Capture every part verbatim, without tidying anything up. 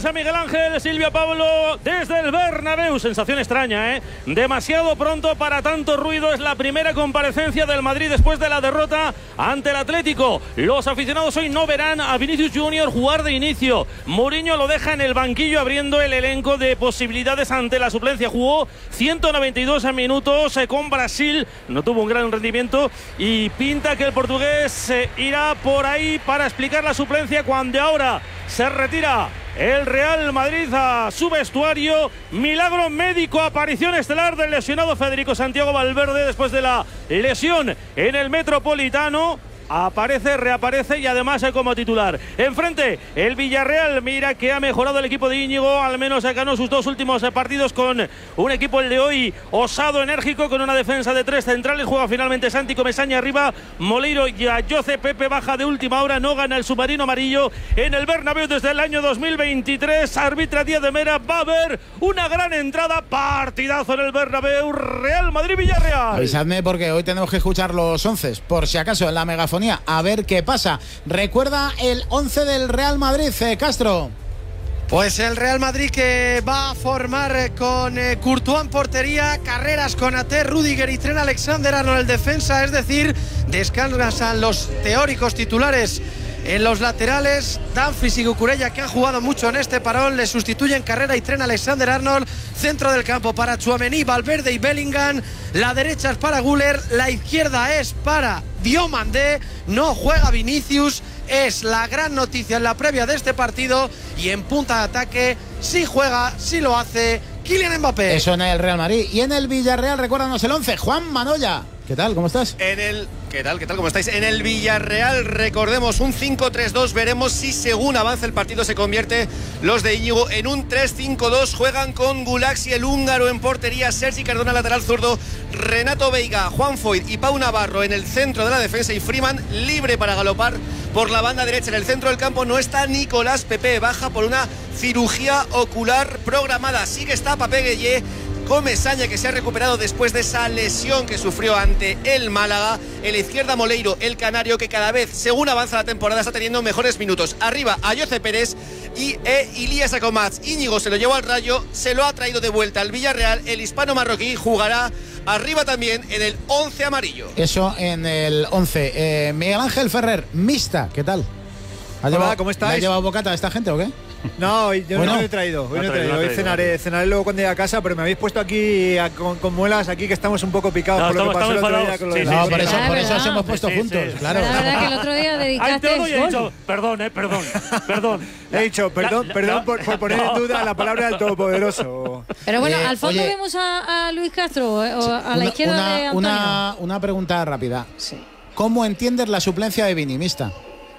pasa, Miguel Ángel? Silvia Pablo desde el Bernabéu. Sensación extraña, ¿eh? Demasiado pronto para tanto ruido. Es la primera comparecencia del Madrid después de la derrota ante el Atlético. Los aficionados hoy no verán a Vinicius Junior jugar de inicio. Mourinho lo deja en el banquillo abriendo el elenco de posibilidades ante la suplencia. Jugó ciento noventa y dos minutos con Brasil. No tuvo un gran rendimiento y pinta que el portugués eh, irá por ahí para explicar la suplencia cuando ahora se retira el Real Madrid a su vestuario. Milagro médico, aparición estelar del lesionado Federico Santiago Valverde después de la lesión en el Metropolitano. Aparece, reaparece y además como titular. Enfrente, el Villarreal. Mira que ha mejorado el equipo de Íñigo. Al menos ganó sus dos últimos partidos con un equipo, el de hoy, osado, enérgico, con una defensa de tres centrales. Juega finalmente Santi Comesaña arriba. Moleiro y Ayoce. Pepe baja de última hora. No gana el submarino amarillo en el Bernabéu desde el año dos mil veintitrés. Arbitra Díaz de Mera. Va a haber una gran entrada. Partidazo en el Bernabéu. Real Madrid-Villarreal. Avisadme porque hoy tenemos que escuchar los once, por si acaso, en la megafonía. A ver qué pasa. Recuerda el once del Real Madrid, eh, Castro. Pues el Real Madrid que va a formar con eh, Courtois en portería, Carreras, Konaté, Rüdiger y Trent Alexander-Arnold defensa, es decir, descansan los teóricos titulares en los laterales. Dumfries y Cucurella, que han jugado mucho en este parón, le sustituyen Carrera y Trent Alexander-Arnold. Centro del campo para Tchouaméni, Valverde y Bellingham. La derecha es para Güler, la izquierda es para Diomandé. No juega Vinicius, es la gran noticia en la previa de este partido. Y en punta de ataque, sí juega, sí lo hace Kylian Mbappé. Eso en el Real Madrid. Y en el Villarreal, recuérdanos el once, Juan Manoya. ¿Qué tal? ¿Cómo estás? En el ¿Qué tal? ¿Qué tal? ¿Cómo estáis? En el Villarreal, recordemos, un cinco tres dos. Veremos si según avance el partido se convierte los de Íñigo en un tres cinco dos. Juegan con Gulaxi, el húngaro, en portería, Sergi Cardona, lateral zurdo, Renato Veiga, Juan Foyth y Pau Navarro en el centro de la defensa y Freeman libre para galopar por la banda derecha. En el centro del campo no está Nicolás Pepe, baja por una cirugía ocular programada. Sí que está Pape Gueye. Comesaña, que se ha recuperado después de esa lesión que sufrió ante el Málaga. En la izquierda, Moleiro, el canario, que cada vez, según avanza la temporada, está teniendo mejores minutos. Arriba, Ayoce Pérez y e, Ilías Acomaz. Íñigo se lo llevó al Rayo, se lo ha traído de vuelta al Villarreal. El hispano marroquí jugará arriba también en el once amarillo. Eso en el once. Eh, Miguel Ángel Ferrer, mixta, ¿qué tal? Hola, llevado, ¿cómo estáis? ¿Le ha llevado bocata a esta gente o qué? No, yo bueno, no lo he traído. Hoy, no no he traído. no hoy traído, cenaré, cenaré luego cuando llegue a casa, pero me habéis puesto aquí a, con, con muelas aquí que estamos un poco picados no, por lo estamos, que pasó el otro día enfadados. con lo Sí, de sí, No, sí, por eso, sí. por eso os hemos Sí, puesto sí, juntos, sí. claro. La verdad que el otro día Ay, dedicaste te lo he gol. dicho. Perdón, eh, perdón, perdón. He dicho, perdón, La- perdón la- por, por poner en duda la palabra del Todopoderoso. Pero bueno, Eh, al fondo oye, vemos a, a Luis Castro, eh, o a la Una- izquierda una, de Antonio. una, una pregunta rápida. Sí. ¿Cómo entiendes la suplencia de Vini, mixta?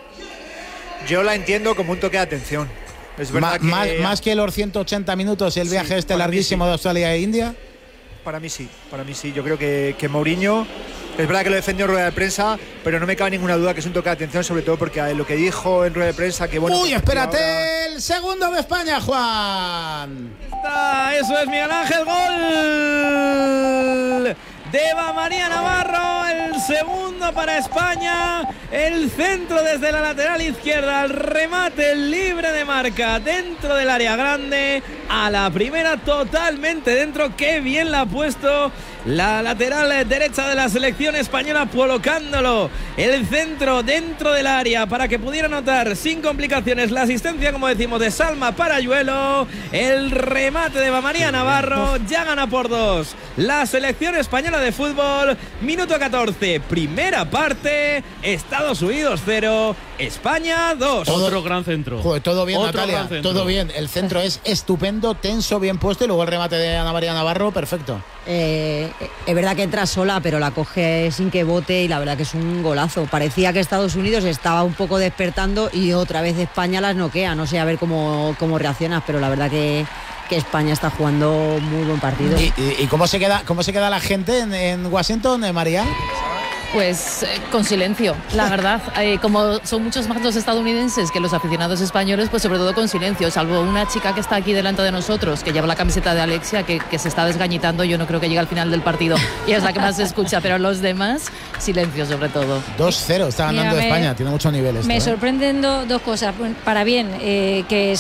Yo la entiendo como un toque de atención. Es verdad Ma- que más, más que los ciento ochenta minutos y el Sí, viaje este para mí larguísimo sí. de Australia e India. Para mí sí, para mí sí. Yo creo que, que Mourinho, es verdad que lo defendió en rueda de prensa, pero no me cabe ninguna duda que es un toque de atención, sobre todo porque lo que dijo en rueda de prensa, que bueno... Uy, que espérate, ahora- el segundo de España, Juan. Está, eso es Miguel Ángel, gol de Eva María Navarro, el segundo para España, el centro desde la lateral izquierda, el remate libre de marca dentro del área grande, a la primera totalmente dentro, qué bien la ha puesto la lateral derecha de la selección española, colocándolo el centro dentro del área para que pudiera anotar sin complicaciones. La asistencia, como decimos, de Salma Parayuelo, el remate de Eva María Navarro, ya gana por dos la selección española de fútbol. Minuto catorce, primera parte, Estados Unidos cero, España dos. Todo- Otro gran centro. Joder, todo bien, Otro Natalia, gran centro. todo bien. El centro es estupendo, tenso, bien puesto y luego el remate de Ana María Navarro, perfecto. Eh, es verdad que entra sola, pero la coge sin que bote y la verdad que es un golazo. Parecía que Estados Unidos estaba un poco despertando y otra vez España las noquea. No sé a ver cómo, cómo reaccionas, pero la verdad que, que España está jugando muy buen partido. ¿Y, y- y cómo se queda cómo se queda la gente en, en Washington, eh, María? Pues eh, con silencio, la verdad. Eh, como son muchos más los estadounidenses que los aficionados españoles, pues sobre todo con silencio, salvo una chica que está aquí delante de nosotros, que lleva la camiseta de Alexia, que, que se está desgañitando. Yo no creo que llegue al final del partido y es la que más se escucha, pero los demás, silencio sobre todo. dos cero está ganando Mira, me- España, tiene muchos niveles. Me sorprenden do- dos cosas. Para bien, eh, que